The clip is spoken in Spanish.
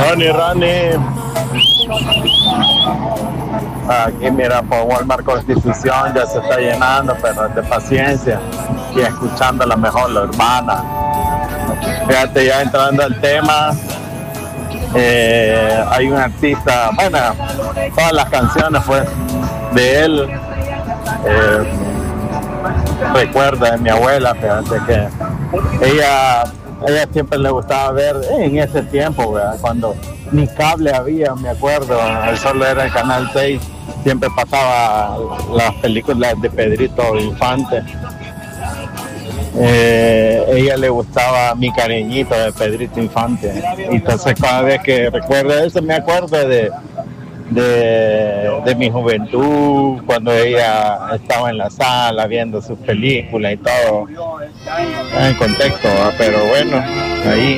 Ronnie. Aquí mira, por Walmart Constitución ya se está llenando, pero de paciencia y escuchando la mejor, la urbana. Fíjate, ya entrando al tema, hay un artista, bueno, todas las canciones pues de él, recuerda de mi abuela, fíjate que ella siempre le gustaba ver en ese tiempo, ¿verdad? Cuando ni cable había, me acuerdo, el solo era el Canal 6, siempre pasaba las películas de Pedrito Infante. Ella le gustaba Mi Cariñito de Pedrito Infante, y entonces cada vez que recuerdo eso me acuerdo de mi juventud, cuando ella estaba en la sala viendo sus películas y todo en contexto, pero bueno, ahí